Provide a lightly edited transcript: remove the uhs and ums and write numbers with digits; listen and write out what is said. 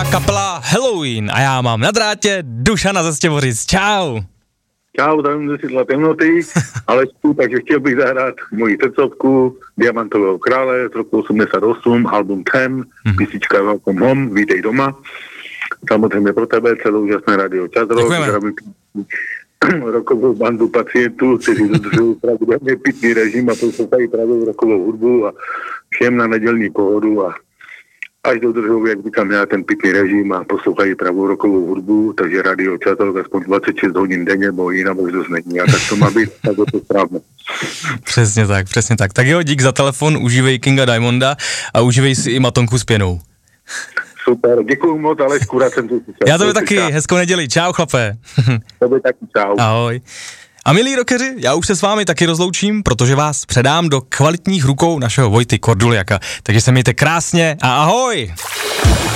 britská kapela Halloween a já mám na drátě Dušana ze Stěvořic. Čau. Čau, tam ze Světla temnoty, Alečku, takže chtěl bych zahrát moji srdcovku Diamantového krále z roku 88, album Ten, písnička Welcome Home, vítej doma. Samozřejmě pro tebe celou úžasné Radio Čadro, rokovou bandu pacientů, kteří dodržují pravidelně pitný režim a poslouchají pravou rokovou hudbu a všem na nedělní pohodu a až dodržují, jak říkám já, ten pitný režim a poslouchají pravou rokovou hudbu, takže Radio Čadro aspoň 26 hodin denně, bo jiná možnost není. A tak to má být, tak to správně. Přesně tak. Tak jo, dík za telefon, užívej Kinga Diamonda a užívej si i matonku s pěnou. Super, děkuju moc, Alečku, rád jsem tu slyšel. Já tobě taky, hezkou neděli, čau chlape. Tobě taky, čau. Ahoj. A milí rockeři, já už se s vámi taky rozloučím, protože vás předám do kvalitních rukou našeho Vojty Korduliaka. Takže se mějte krásně a ahoj!